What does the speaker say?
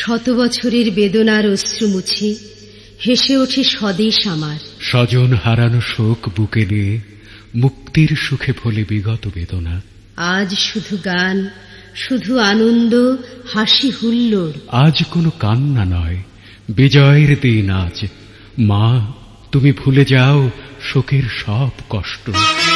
শত বছরের বেদনার অশ্রু মুছে হেসে ওঠে স্বদেশ আমার। স্বজন হারানো শোক বুকে নিয়ে মুক্তির সুখে ভোলে বিগত বেদনা। আজ শুধু গান, শুধু আনন্দ, হাসি হুল্লোড়। আজ কোনো কান্না নয়, বিজয়ের দিন আজ। মা, তুমি ভুলে যাও শোকের সব কষ্ট।